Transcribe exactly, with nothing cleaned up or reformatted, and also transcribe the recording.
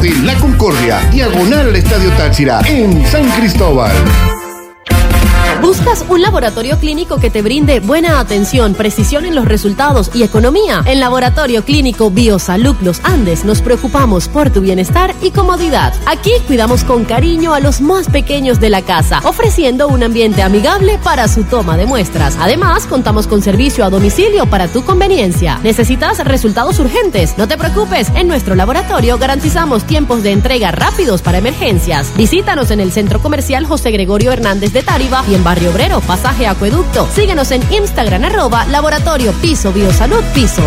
de La Concordia, diagonal al Estadio Táchira, en San Cristóbal. ¿Buscas un laboratorio clínico que te brinde buena atención, precisión en los resultados y economía? En Laboratorio Clínico Biosalud Los Andes nos preocupamos por tu bienestar y comodidad. Aquí cuidamos con cariño a los más pequeños de la casa, ofreciendo un ambiente amigable para su toma de muestras. Además, contamos con servicio a domicilio para tu conveniencia. ¿Necesitas resultados urgentes? No te preocupes, en nuestro laboratorio garantizamos tiempos de entrega rápidos para emergencias. Visítanos en el Centro Comercial José Gregorio Hernández de Táriba y en Barrio Obrero, Pasaje Acueducto. Síguenos en Instagram, arroba Laboratorio Piso Biosalud Piso.